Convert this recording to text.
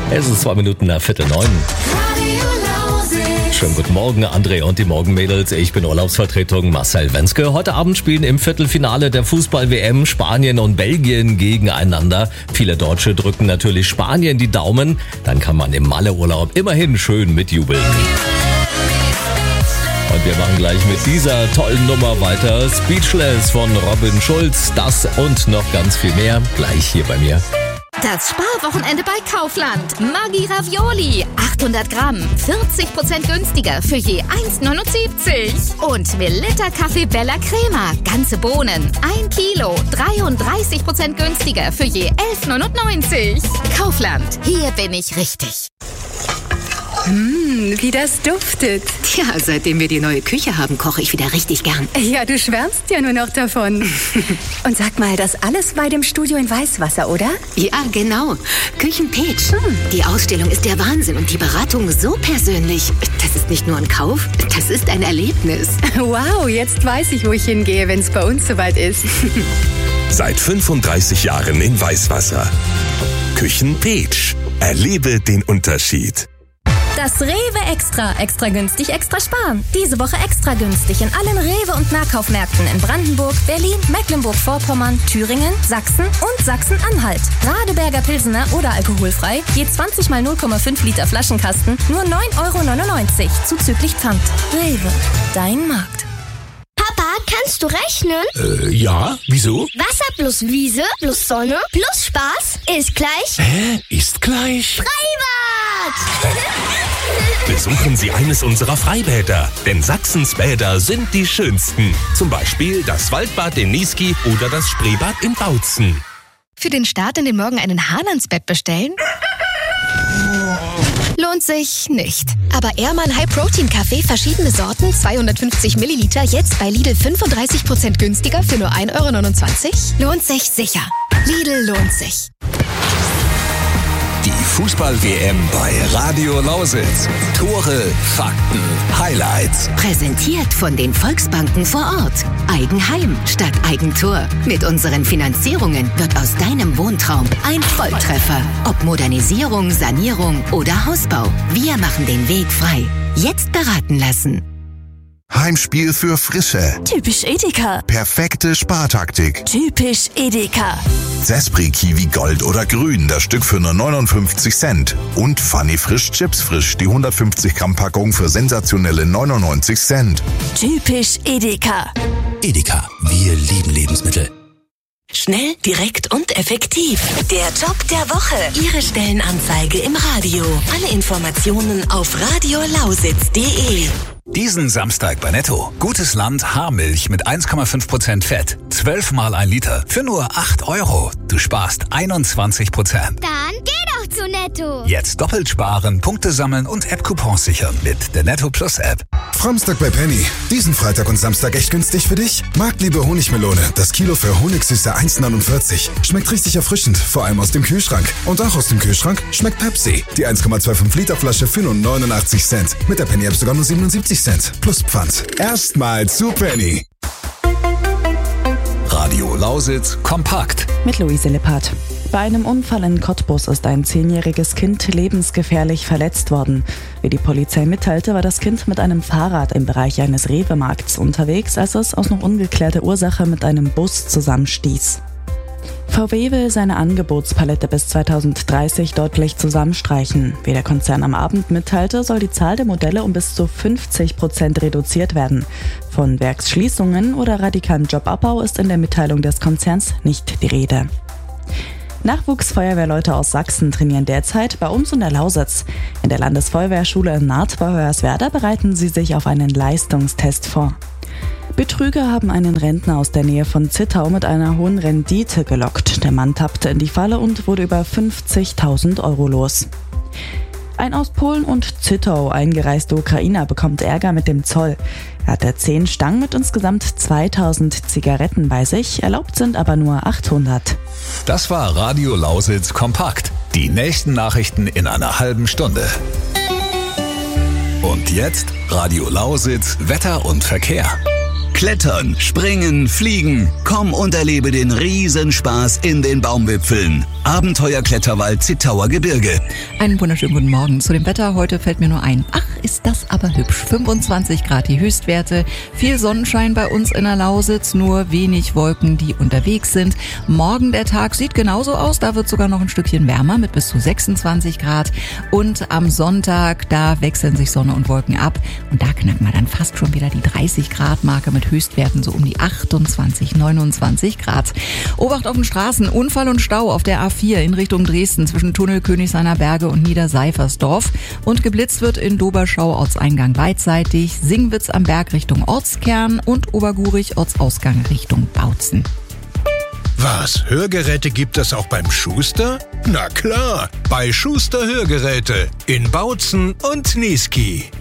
Es ist 2 Minuten nach 8:45. Schönen guten Morgen, André und die Morgenmädels. Ich bin Urlaubsvertretung Marcel Wenske. Heute Abend spielen im Viertelfinale der Fußball-WM Spanien und Belgien gegeneinander. Viele Deutsche drücken natürlich Spanien die Daumen. Dann kann man im Malle-Urlaub immerhin schön mitjubeln. Und wir machen gleich mit dieser tollen Nummer weiter. Speechless von Robin Schulz. Das und noch ganz viel mehr gleich hier bei mir. Das Sparwochenende bei Kaufland. Maggi Ravioli. 800 Gramm. 40% günstiger für je 1,79. Und Melitta Kaffee Bella Crema. Ganze Bohnen. 1 Kilo. 33% günstiger für je 11,99. Kaufland. Hier bin ich richtig. Wie das duftet. Tja, seitdem wir die neue Küche haben, koche ich wieder richtig gern. Ja, du schwärmst ja nur noch davon. Und sag mal, das alles bei dem Studio in Weißwasser, oder? Ja, genau. Küchenpeach. Die Ausstellung ist der Wahnsinn und die Beratung so persönlich. Das ist nicht nur ein Kauf, das ist ein Erlebnis. Wow, jetzt weiß ich, wo ich hingehe, wenn es bei uns soweit ist. Seit 35 Jahren in Weißwasser. Küchenpeach. Erlebe den Unterschied. Das Rewe Extra. Extra günstig, extra sparen. Diese Woche extra günstig in allen Rewe- und Nahkaufmärkten in Brandenburg, Berlin, Mecklenburg-Vorpommern, Thüringen, Sachsen und Sachsen-Anhalt. Radeberger Pilsener oder alkoholfrei, je 20 mal 0,5 Liter Flaschenkasten, nur 9,99 € zuzüglich Pfand. Rewe, dein Markt. Papa, kannst du rechnen? Ja, wieso? Wasser plus Wiese plus Sonne plus Spaß ist gleich... Hä? Ist gleich? Freibad! Besuchen Sie eines unserer Freibäder, denn Sachsens Bäder sind die schönsten. Zum Beispiel das Waldbad in Niesky oder das Spreebad in Bautzen. Für den Start in den Morgen einen Hahn ans Bett bestellen? Lohnt sich nicht. Aber Ehrmann High Protein Kaffee, verschiedene Sorten, 250 Milliliter, jetzt bei Lidl 35% günstiger für nur 1,29 €? Lohnt sich sicher. Lidl lohnt sich. Die Fußball-WM bei Radio Lausitz. Tore, Fakten, Highlights. Präsentiert von den Volksbanken vor Ort. Eigenheim statt Eigentor. Mit unseren Finanzierungen wird aus deinem Wohntraum ein Volltreffer. Ob Modernisierung, Sanierung oder Hausbau. Wir machen den Weg frei. Jetzt beraten lassen. Heimspiel für Frische. Typisch Edeka. Perfekte Spartaktik. Typisch Edeka. Zespri Kiwi Gold oder Grün, das Stück für nur 59 Cent. Und Funny Frisch Chips Frisch, die 150 Gramm Packung für sensationelle 99 Cent. Typisch Edeka. Edeka, wir lieben Lebensmittel. Schnell, direkt und effektiv. Der Job der Woche. Ihre Stellenanzeige im Radio. Alle Informationen auf radiolausitz.de. Diesen Samstag bei Netto. Gutes Land Haarmilch mit 1,5% Fett. 12 mal 1 Liter für nur 8 €. Du sparst 21%. Dann geh doch zu Netto. Jetzt doppelt sparen, Punkte sammeln und App-Coupons sichern mit der Netto Plus App. Samstag bei Penny. Diesen Freitag und Samstag echt günstig für dich? Marktliebe Honigmelone. Das Kilo für Honigsüße 1,49. Schmeckt richtig erfrischend, vor allem aus dem Kühlschrank. Und auch aus dem Kühlschrank schmeckt Pepsi. Die 1,25 Liter Flasche für nur 89 Cent. Mit der Penny App sogar nur 77 Cent. Plus Pfand. Erstmal zu Penny. Radio Lausitz kompakt. Mit Luise Lippert. Bei einem Unfall in Cottbus ist ein 10-jähriges Kind lebensgefährlich verletzt worden. Wie die Polizei mitteilte, war das Kind mit einem Fahrrad im Bereich eines Rewe-Markts unterwegs, als es aus noch ungeklärter Ursache mit einem Bus zusammenstieß. VW will seine Angebotspalette bis 2030 deutlich zusammenstreichen. Wie der Konzern am Abend mitteilte, soll die Zahl der Modelle um bis zu 50% reduziert werden. Von Werksschließungen oder radikalen Jobabbau ist in der Mitteilung des Konzerns nicht die Rede. Nachwuchsfeuerwehrleute aus Sachsen trainieren derzeit bei uns in der Lausitz. In der Landesfeuerwehrschule in Naht bei Hoyerswerda bereiten sie sich auf einen Leistungstest vor. Betrüger haben einen Rentner aus der Nähe von Zittau mit einer hohen Rendite gelockt. Der Mann tappte in die Falle und wurde über 50.000 € los. Ein aus Polen und Zittau eingereister Ukrainer bekommt Ärger mit dem Zoll. Er hatte 10 Stangen mit insgesamt 2000 Zigaretten bei sich, erlaubt sind aber nur 800. Das war Radio Lausitz kompakt. Die nächsten Nachrichten in einer halben Stunde. Und jetzt Radio Lausitz Wetter und Verkehr. Klettern, springen, fliegen. Komm und erlebe den Riesenspaß in den Baumwipfeln. Abenteuerkletterwald Zittauer Gebirge. Einen wunderschönen guten Morgen. Zu dem Wetter heute fällt mir nur ein. Ach, ist das aber hübsch. 25 Grad die Höchstwerte. Viel Sonnenschein bei uns in der Lausitz, nur wenig Wolken, die unterwegs sind. Morgen der Tag sieht genauso aus. Da wird sogar noch ein Stückchen wärmer mit bis zu 26 Grad. Und am Sonntag, da wechseln sich Sonne und Wolken ab. Und da knacken wir dann fast schon wieder die 30 Grad Marke mit Höchstwerten so um die 28, 29 Grad. Obacht auf den Straßen. Unfall und Stau auf der A4 in Richtung Dresden zwischen Tunnel Königshainer Berge und Niederseifersdorf. Und geblitzt wird in Doberschau Ortseingang beidseitig, Singwitz am Berg Richtung Ortskern und Obergurich Ortsausgang Richtung Bautzen. Was, Hörgeräte gibt es auch beim Schuster? Na klar, bei Schuster Hörgeräte in Bautzen und Niesky.